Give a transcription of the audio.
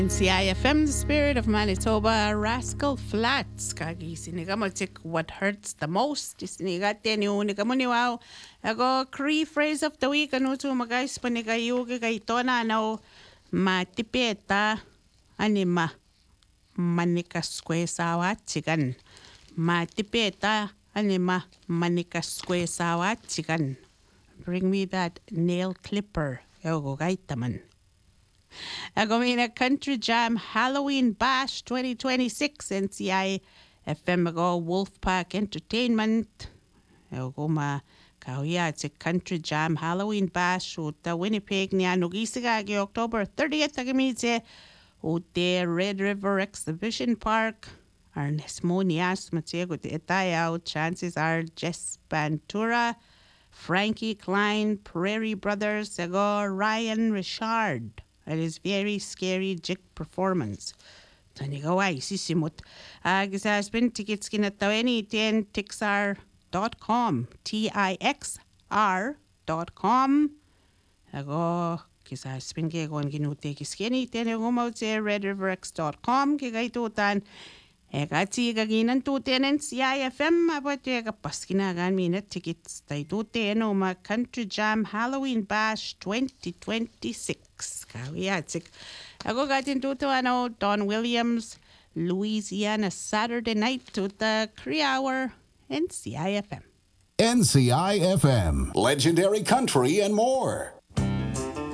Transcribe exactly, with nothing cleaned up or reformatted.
C I F M, the spirit of Manitoba, Rascal Flats. Kagi sinigamotik what hurts the most. Isinigate ni unigamuniwao. Ago Cree phrase of the week. Ano to magais panigayuga kay tona no matipeta anima manikaskwe sawa chikan. Matipeta anima manikaskwe sawa chikan. Bring me that nail clipper. Yogo gaitaman. Agomina Country Jam Halloween Bash twenty twenty-six N C I F M ago Wolfpack Entertainment. Agoma Kauya it's a Country Jam Halloween Bash uta Winnipeg ni Anugisigagi October thirtieth agamize ute Red River Exhibition Park. Ernest Monias Matiago de Etaya chances are Jess Bantura, Frankie Klein, Prairie Brothers, ago Ryan Richard. It is very scary jig performance. Tanigawai sisimut. Agizasbin tickets kinatawani ten tixar dot com. T I X R dot com. Ago kisasbin ke gon ginute kiskeni ten umote red river x dot com kigaitutan. Egati gaginan tuten C I F M abote kapaskinagan minute tickets taituten uma Country Jam Halloween Bash twenty twenty-six. Kawiatsik. Ako gatin tuto ano Don Williams Louisiana Saturday night to the Cree Hour N C I F M. N C I F M, Legendary Country and more.